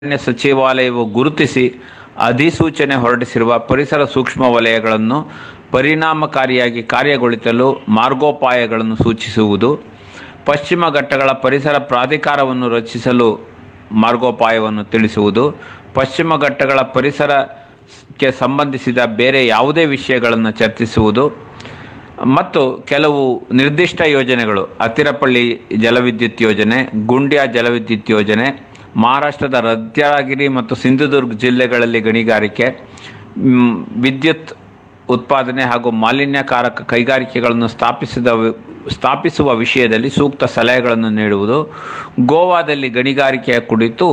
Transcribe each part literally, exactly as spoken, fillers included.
ಅರಣ್ಯ ಸಚಿವಾಲಯವು ಗುರುತಿಸಿ ಅಧಿಸೂಚನೆ ಹೊರಡಿಸಿರುವ ಪರಿಸರ ಸೂಕ್ಷ್ಮ ವಲಯಗಳನ್ನು ಪರಿಣಾಮಕಾರಿಯಾಗಿ ಕಾರ್ಯಗೊಳಿಸಲು ಮಾರ್ಗೋಪಾಯಗಳನ್ನು ಸೂಚಿಸುವುದು, ಪಶ್ಚಿಮ ಘಟ್ಟಗಳ ಪರಿಸರ ಪ್ರಾಧಿಕಾರವನ್ನು ರಚಿಸಲು ಮಾರ್ಗೋಪಾಯವನ್ನು ತಿಳಿಸುವುದು, ಪಶ್ಚಿಮ ಘಟ್ಟಗಳ ಪರಿಸರಕ್ಕೆ ಸಂಬಂಧಿಸಿದ ಬೇರೆ ಯಾವುದೇ ವಿಷಯಗಳನ್ನು ಚರ್ಚಿಸುವುದು ಮತ್ತು ಕೆಲವು ನಿರ್ದಿಷ್ಟ ಯೋಜನೆಗಳು ಅತ್ತಿರಪಳ್ಳಿ ಜಲವಿದ್ಯುತ್ ಯೋಜನೆ, ಗುಂಡ್ಯಾ ಜಲವಿದ್ಯುತ್ ಯೋಜನೆ, ಮಹಾರಾಷ್ಟ್ರದ ರತ್ನಾಗಿರಿ ಮತ್ತು ಸಿಂಧುದುರ್ಗ್ ಜಿಲ್ಲೆಗಳಲ್ಲಿ ಗಣಿಗಾರಿಕೆ, ವಿದ್ಯುತ್ ಉತ್ಪಾದನೆ ಹಾಗೂ ಮಾಲಿನ್ಯಕಾರಕ ಕೈಗಾರಿಕೆಗಳನ್ನು ಸ್ಥಾಪಿಸಿದ ಸ್ಥಾಪಿಸುವ ವಿಷಯದಲ್ಲಿ ಸೂಕ್ತ ಸಲಹೆಗಳನ್ನು ನೀಡುವುದು, ಗೋವಾದಲ್ಲಿ ಗಣಿಗಾರಿಕೆಯ ಕುರಿತು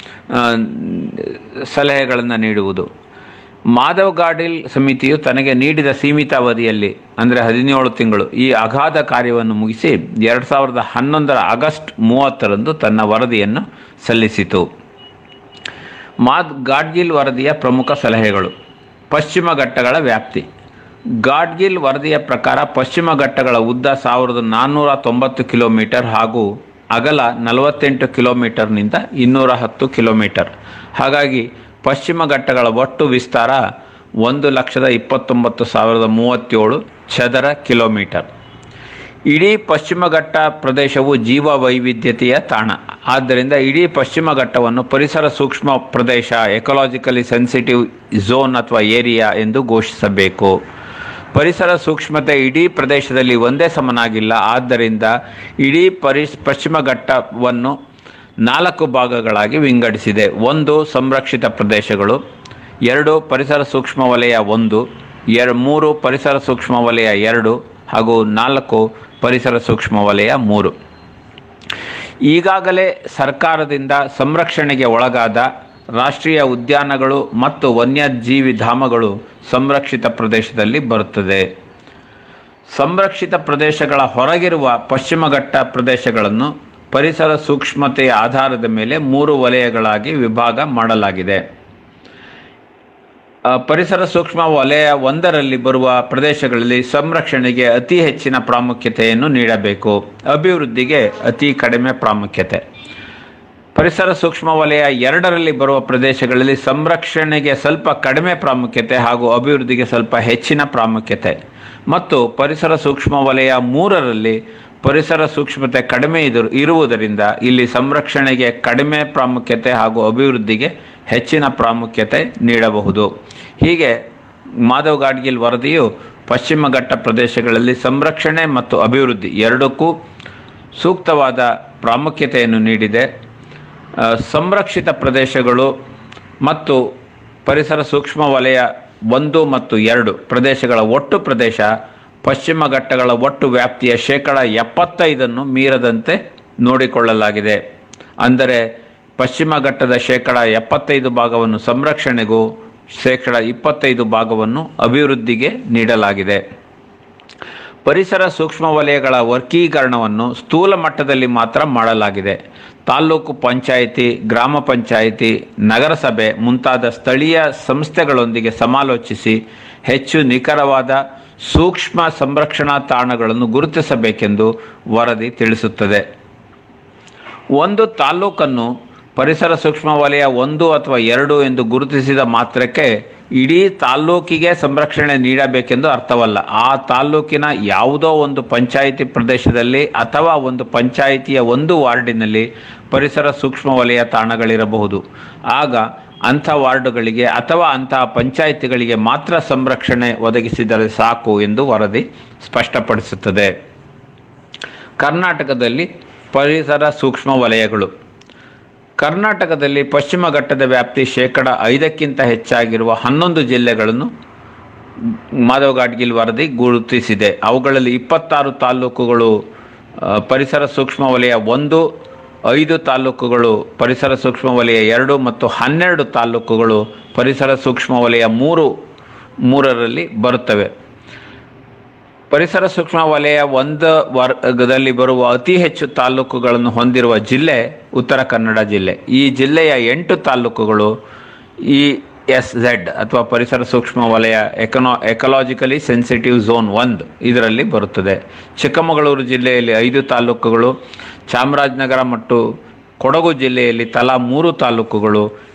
ಸಲಹೆಗಳನ್ನು ನೀಡುವುದು. ಮಾಧವ್ ಗಾಡ್ಗಿಲ್ ಸಮಿತಿಯು ತನಗೆ ನೀಡಿದ ಸೀಮಿತ ಅವಧಿಯಲ್ಲಿ ಅಂದರೆ ಹದಿನೇಳು ತಿಂಗಳು ಈ ಅಗಾಧ ಕಾರ್ಯವನ್ನು ಮುಗಿಸಿ ಎರಡು ಸಾವಿರದ ಹನ್ನೊಂದರ ಆಗಸ್ಟ್ ಮೂವತ್ತರಂದು ತನ್ನ ವರದಿಯನ್ನು ಸಲ್ಲಿಸಿತು. ಮಾಧವ್ ಗಾಡ್ಗಿಲ್ ವರದಿಯ ಪ್ರಮುಖ ಸಲಹೆಗಳು. ಪಶ್ಚಿಮ ಘಟ್ಟಗಳ ವ್ಯಾಪ್ತಿ. ಗಾಡ್ಗಿಲ್ ವರದಿಯ ಪ್ರಕಾರ ಪಶ್ಚಿಮ ಘಟ್ಟಗಳ ಉದ್ದ ಸಾವಿರದ ನಾನ್ನೂರ ತೊಂಬತ್ತು ಕಿಲೋಮೀಟರ್ ಹಾಗೂ ಅಗಲ ನಲವತ್ತೆಂಟು ಕಿಲೋಮೀಟರ್ನಿಂದ ಇನ್ನೂರ ಹತ್ತು ಕಿಲೋಮೀಟರ್. ಹಾಗಾಗಿ ಪಶ್ಚಿಮ ಘಟ್ಟಗಳ ಒಟ್ಟು ವಿಸ್ತಾರ ಒಂದು ಲಕ್ಷದ ಇಪ್ಪತ್ತೊಂಬತ್ತು ಸಾವಿರದ ಮೂವತ್ತೇಳು ಚದರ ಕಿಲೋಮೀಟರ್. ಇಡೀ ಪಶ್ಚಿಮ ಘಟ್ಟ ಪ್ರದೇಶವು ಜೀವ ವೈವಿಧ್ಯತೆಯ ತಾಣ. ಆದ್ದರಿಂದ ಇಡೀ ಪಶ್ಚಿಮ ಘಟ್ಟವನ್ನು ಪರಿಸರ ಸೂಕ್ಷ್ಮ ಪ್ರದೇಶ, ಎಕಲಾಜಿಕಲಿ ಸೆನ್ಸಿಟಿವ್ ಝೋನ್ ಅಥವಾ ಏರಿಯಾ ಎಂದು ಘೋಷಿಸಬೇಕು. ಪರಿಸರ ಸೂಕ್ಷ್ಮತೆ ಇಡೀ ಪ್ರದೇಶದಲ್ಲಿ ಒಂದೇ ಸಮನಾಗಿಲ್ಲ. ಆದ್ದರಿಂದ ಇಡೀ ಪರಿಸ್ ಪಶ್ಚಿಮ ಘಟ್ಟವನ್ನು ನಾಲ್ಕು ಭಾಗಗಳಾಗಿ ವಿಂಗಡಿಸಿದೆ. ಒಂದು, ಸಂರಕ್ಷಿತ ಪ್ರದೇಶಗಳು; ಎರಡು, ಪರಿಸರ ಸೂಕ್ಷ್ಮ ವಲಯ ಒಂದು; ಎರ ಮೂರು, ಪರಿಸರ ಸೂಕ್ಷ್ಮ ವಲಯ ಎರಡು; ಹಾಗೂ ನಾಲ್ಕು, ಪರಿಸರ ಸೂಕ್ಷ್ಮ ವಲಯ ಮೂರು. ಈಗಾಗಲೇ ಸರ್ಕಾರದಿಂದ ಸಂರಕ್ಷಣೆಗೆ ಒಳಗಾದ ರಾಷ್ಟ್ರೀಯ ಉದ್ಯಾನಗಳು ಮತ್ತು ವನ್ಯಜೀವಿ ಧಾಮಗಳು ಸಂರಕ್ಷಿತ ಪ್ರದೇಶದಲ್ಲಿ ಬರುತ್ತದೆ. ಸಂರಕ್ಷಿತ ಪ್ರದೇಶಗಳ ಹೊರಗಿರುವ ಪಶ್ಚಿಮ ಘಟ್ಟ ಪ್ರದೇಶಗಳನ್ನು ಪರಿಸರ ಸೂಕ್ಷ್ಮತೆಯ ಆಧಾರದ ಮೇಲೆ ಮೂರು ವಲಯಗಳಾಗಿ ವಿಭಾಗ ಮಾಡಲಾಗಿದೆ. ಪರಿಸರ ಸೂಕ್ಷ್ಮ ವಲಯ ಒಂದರಲ್ಲಿ ಬರುವ ಪ್ರದೇಶಗಳಲ್ಲಿ ಸಂರಕ್ಷಣೆಗೆ ಅತಿ ಹೆಚ್ಚಿನ ಪ್ರಾಮುಖ್ಯತೆಯನ್ನು ನೀಡಬೇಕು, ಅಭಿವೃದ್ಧಿಗೆ ಅತಿ ಕಡಿಮೆ ಪ್ರಾಮುಖ್ಯತೆ. ಪರಿಸರ ಸೂಕ್ಷ್ಮ ವಲಯ ಎರಡರಲ್ಲಿ ಬರುವ ಪ್ರದೇಶಗಳಲ್ಲಿ ಸಂರಕ್ಷಣೆಗೆ ಸ್ವಲ್ಪ ಕಡಿಮೆ ಪ್ರಾಮುಖ್ಯತೆ ಹಾಗೂ ಅಭಿವೃದ್ಧಿಗೆ ಸ್ವಲ್ಪ ಹೆಚ್ಚಿನ ಪ್ರಾಮುಖ್ಯತೆ. ಮತ್ತು ಪರಿಸರ ಸೂಕ್ಷ್ಮ ವಲಯ ಮೂರರಲ್ಲಿ ಪರಿಸರ ಸೂಕ್ಷ್ಮತೆ ಕಡಿಮೆ ಇರು ಇರುವುದರಿಂದ ಇಲ್ಲಿ ಸಂರಕ್ಷಣೆಗೆ ಕಡಿಮೆ ಪ್ರಾಮುಖ್ಯತೆ ಹಾಗೂ ಅಭಿವೃದ್ಧಿಗೆ ಹೆಚ್ಚಿನ ಪ್ರಾಮುಖ್ಯತೆ ನೀಡಬಹುದು. ಹೀಗೆ ಮಾಧವ್ ಗಾಡ್ಗಿಲ್ ವರದಿಯು ಪಶ್ಚಿಮ ಘಟ್ಟ ಪ್ರದೇಶಗಳಲ್ಲಿ ಸಂರಕ್ಷಣೆ ಮತ್ತು ಅಭಿವೃದ್ಧಿ ಎರಡಕ್ಕೂ ಸೂಕ್ತವಾದ ಪ್ರಾಮುಖ್ಯತೆಯನ್ನು ನೀಡಿದೆ. ಸಂರಕ್ಷಿತ ಪ್ರದೇಶಗಳು ಮತ್ತು ಪರಿಸರ ಸೂಕ್ಷ್ಮ ವಲಯ ಒಂದು ಮತ್ತು ಎರಡು ಪ್ರದೇಶಗಳ ಒಟ್ಟು ಪ್ರದೇಶ ಪಶ್ಚಿಮ ಘಟ್ಟಗಳ ಒಟ್ಟು ವ್ಯಾಪ್ತಿಯ ಶೇಕಡ ಎಪ್ಪತ್ತೈದನ್ನು ಮೀರದಂತೆ ನೋಡಿಕೊಳ್ಳಲಾಗಿದೆ. ಅಂದರೆ ಪಶ್ಚಿಮ ಘಟ್ಟದ ಶೇಕಡ ಎಪ್ಪತ್ತೈದು ಭಾಗವನ್ನು ಸಂರಕ್ಷಣೆಗೂ ಶೇಕಡ ಇಪ್ಪತ್ತೈದು ಭಾಗವನ್ನು ಅಭಿವೃದ್ಧಿಗೆ ನೀಡಲಾಗಿದೆ. ಪರಿಸರ ಸೂಕ್ಷ್ಮ ವಲಯಗಳ ವರ್ಗೀಕರಣವನ್ನು ಸ್ಥೂಲ ಮಟ್ಟದಲ್ಲಿ ಮಾತ್ರ ಮಾಡಲಾಗಿದೆ. ತಾಲ್ಲೂಕು ಪಂಚಾಯಿತಿ, ಗ್ರಾಮ ಪಂಚಾಯಿತಿ, ನಗರಸಭೆ ಮುಂತಾದ ಸ್ಥಳೀಯ ಸಂಸ್ಥೆಗಳೊಂದಿಗೆ ಸಮಾಲೋಚಿಸಿ ಹೆಚ್ಚು ನಿಖರವಾದ ಸೂಕ್ಷ್ಮ ಸಂರಕ್ಷಣಾ ತಾಣಗಳನ್ನು ಗುರುತಿಸಬೇಕೆಂದು ವರದಿ ತಿಳಿಸುತ್ತದೆ. ಒಂದು ತಾಲ್ಲೂಕನ್ನು ಪರಿಸರ ಸೂಕ್ಷ್ಮ ವಲಯ ಒಂದು ಅಥವಾ ಎರಡು ಎಂದು ಗುರುತಿಸಿದ ಮಾತ್ರಕ್ಕೆ ಇಡೀ ತಾಲ್ಲೂಕಿಗೆ ಸಂರಕ್ಷಣೆ ನೀಡಬೇಕೆಂದು ಅರ್ಥವಲ್ಲ. ಆ ತಾಲ್ಲೂಕಿನ ಯಾವುದೋ ಒಂದು ಪಂಚಾಯಿತಿ ಪ್ರದೇಶದಲ್ಲಿ ಅಥವಾ ಒಂದು ಪಂಚಾಯಿತಿಯ ಒಂದು ವಾರ್ಡಿನಲ್ಲಿ ಪರಿಸರ ಸೂಕ್ಷ್ಮ ವಲಯ ತಾಣಗಳಿರಬಹುದು. ಆಗ ಅಂಥ ವಾರ್ಡುಗಳಿಗೆ ಅಥವಾ ಅಂತಹ ಪಂಚಾಯಿತಿಗಳಿಗೆ ಮಾತ್ರ ಸಂರಕ್ಷಣೆ ಒದಗಿಸಿದರೆ ಸಾಕು ಎಂದು ವರದಿ ಸ್ಪಷ್ಟಪಡಿಸುತ್ತದೆ. ಕರ್ನಾಟಕದಲ್ಲಿ ಪರಿಸರ ಸೂಕ್ಷ್ಮ ವಲಯಗಳು. ಕರ್ನಾಟಕದಲ್ಲಿ ಪಶ್ಚಿಮ ಘಟ್ಟದ ವ್ಯಾಪ್ತಿ ಶೇಕಡ ಐದಕ್ಕಿಂತ ಹೆಚ್ಚಾಗಿರುವ ಹನ್ನೊಂದು ಜಿಲ್ಲೆಗಳನ್ನು ಮಾಧವ್ ಗಾಡ್ಗಿಲ್ ವರದಿ ಗುರುತಿಸಿದೆ. ಅವುಗಳಲ್ಲಿ ಇಪ್ಪತ್ತಾರು ತಾಲ್ಲೂಕುಗಳು ಪರಿಸರ ಸೂಕ್ಷ್ಮ ವಲಯ ಒಂದು, ಐದು ತಾಲ್ಲೂಕುಗಳು ಪರಿಸರ ಸೂಕ್ಷ್ಮ ವಲಯ ಎರಡು ಮತ್ತು ಹನ್ನೆರಡು ತಾಲ್ಲೂಕುಗಳು ಪರಿಸರ ಸೂಕ್ಷ್ಮ ವಲಯ ಮೂರು ಮೂರರಲ್ಲಿ ಬರುತ್ತವೆ. ಪರಿಸರ ಸೂಕ್ಷ್ಮ ವಲಯ ಒಂದು ವರ್ಗದಲ್ಲಿ ಬರುವ ಅತಿ ಹೆಚ್ಚು ತಾಲ್ಲೂಕುಗಳನ್ನು ಹೊಂದಿರುವ ಜಿಲ್ಲೆ ಉತ್ತರ ಕನ್ನಡ ಜಿಲ್ಲೆ. ಈ ಜಿಲ್ಲೆಯ ಎಂಟು ತಾಲ್ಲೂಕುಗಳು ಇ ಎಸ್ ಝೆಡ್ ಅಥವಾ ಪರಿಸರ ಸೂಕ್ಷ್ಮ ವಲಯ ಎಕನೋ ಎಕಲಾಜಿಕಲಿ ಸೆನ್ಸಿಟಿವ್ ಝೋನ್ ಒಂದು ಇದರಲ್ಲಿ ಬರುತ್ತದೆ. ಚಿಕ್ಕಮಗಳೂರು ಜಿಲ್ಲೆಯಲ್ಲಿ ಐದು ತಾಲ್ಲೂಕುಗಳು, ಚಾಮರಾಜನಗರ ಮತ್ತು ಕೊಡಗು ಜಿಲ್ಲೆಯಲ್ಲಿ ತಲಾ ಮೂರು ತಾಲೂಕುಗಳು